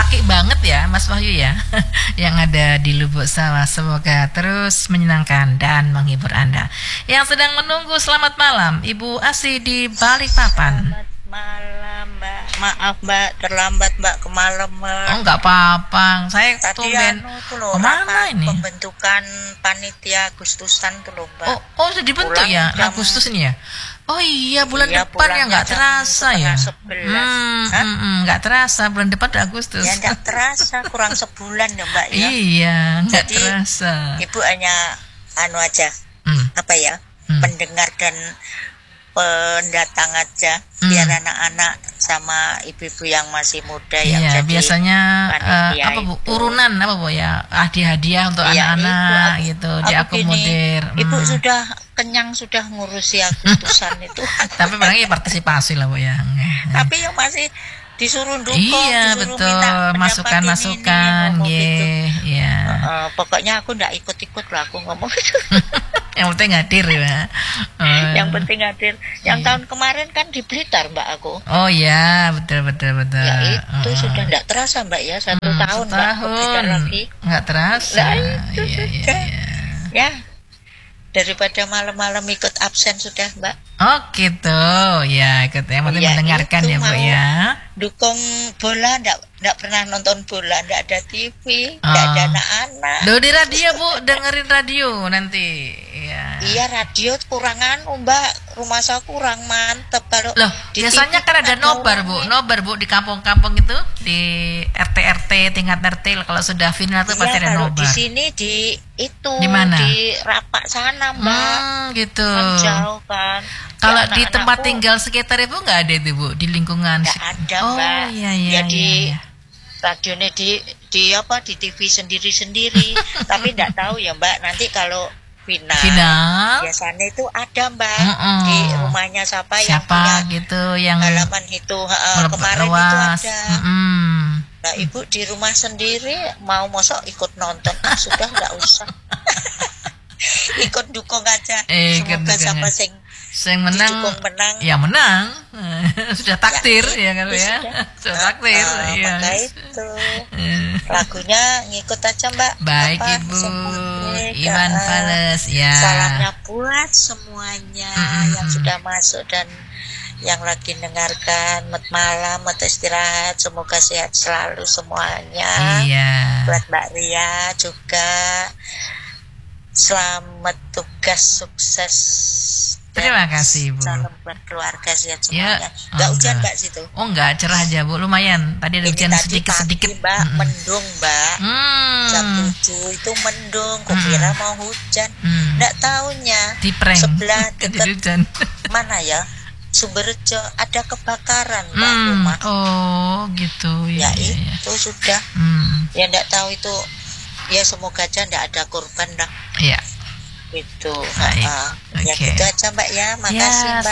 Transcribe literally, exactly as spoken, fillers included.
laki banget ya Mas Wahyu ya yang ada di Lubuk Sawah. Semoga terus menyenangkan dan menghibur Anda. Yang sedang menunggu selamat malam Ibu Asi di Balikpapan. Selamat malam Mbak. Maaf Mbak, terlambat Mbak ke malam Mbak. Oh nggak apa-apa, saya Tadi tumben. anu tuh loh, Kemana rapat ini? pembentukan panitia Agustusan tuh loh Mbak. Oh, oh sudah dibentuk Pulang ya jam- Agustus ini ya. Oh iya bulan Iya, depan ya pulangnya nggak jam terasa ya. setengah sebelas. Hmm, Hah? hmm, hmm, nggak terasa bulan depan udah Agustus. Ya nggak terasa, kurang sebulan ya Mbak ya. Iya nggak Jadi, terasa. Ibu hanya anu aja, Hmm, apa ya, Hmm. pendengar dan pendatang aja, Hmm. biar anak-anak sama ibu-ibu yang masih muda yang iya jadi biasanya eh, panitia apa bu itu. urunan apa bu ya hadiah-hadiah untuk Iya, anak-anak itu, gitu aku diakomodir. gini, Ibu Hmm. sudah kenyang sudah ngurusi Agustusan itu. Tapi barangnya ya partisipasi lah bu ya. Tapi yang masih disuruh dukung, Iya disuruh betul minta pendapat masukan-masukan, ini, ini, ngomong gitu. ye, ya. Uh, pokoknya aku ndak ikut-ikut lah aku ngomong itu. Yang penting hadir ya. Oh. Yang penting hadir. Yang Iya. tahun kemarin kan di Blitar Mbak aku. Oh ya betul betul betul. Ya itu Oh. sudah ndak terasa Mbak ya, satu Hmm, tahun Mbak ke Blitar setahun lagi. nggak terasa. Lah, itu Iya, iya, sudah. iya. Ya. Daripada malam-malam ikut absen sudah Mbak. Oh gitu ya ikut yang penting Ya, mendengarkan itu ya bu mau. ya. Dukung bola ndak ndak pernah nonton bola, ndak ada T V, ndak Oh. ada anak-anak. Duh di radio bu dengerin radio nanti. Ya. Iya radio kurang anu Mbak, rumah saya kurang mantep kalau Loh, di biasanya T V kan ada nobar bu, orangnya. nobar bu di kampung-kampung itu di R T R T tingkat R T kalau sudah final tuh Iya, pasti ada kalau nobar. di sini di itu Di mana? di Rapak sana Mbak. Hmm, gitu. Kan jauh kan. Kalau Ya, di tempat anak-anakku tinggal sekitar ibu nggak ada itu bu di lingkungan. nggak sek- ada Oh Mbak. iya iya Ya iya. di iya. radionya di di apa di T V sendiri-sendiri. Tapi nggak tahu ya Mbak, nanti kalau final, Final. biasanya itu ada Mbak Mm-mm. di rumahnya siapa, yang Siapa punya gitu yang halaman itu. Ha, melebur kemarin itu luas. ada. Mm-mm. Nah ibu di rumah sendiri mau mosok ikut nonton, ah, sudah nggak usah. Ikut dukung aja. Eh, ikut Semoga dukung siapa aja. sing Yang menang, didukung menang. ya menang. Sudah takdir Ya, ya, kan itu ya. sudah. Sudah takdir. Ah, Iya. maka itu Eh. lagunya ngikut aja Mbak. Baik Apa, Ibu sebutnya, Iwan ah, Fales ya. Salamnya buat semuanya Mm-mm. yang sudah masuk dan yang lagi dengarkan. Mat malam, mat istirahat, semoga sehat selalu semuanya. Iya. Buat Mbak Ria juga selamat tugas sukses. Terima Dan kasih, Ibu. Salam buat keluarga sehat Ya, semuanya. Nggak oh, hujan enggak. Mbak situ. Oh enggak, cerah aja Bu, lumayan. Tadi ada Ini hujan tadi sedikit-sedikit. pagi, Mbak, Mm-mm. mendung Mbak. Jam Hmm. tujuh itu mendung, kukira mau hujan. Hmm. Nggak taunya Di prank. sebelah Jadi dekat hujan. mana ya? Sumberjo ada kebakaran Mbak Hmm. rumah. Oh, gitu ya. Ya ya, ya. itu sudah. Hmm. Ya nggak tahu itu. Ya semoga aja nggak ada korban dah. Iya. Itu. Baik. Ha-ha. Ya Oke. gitu aja Mbak ya. Makasih Ya, Mbak.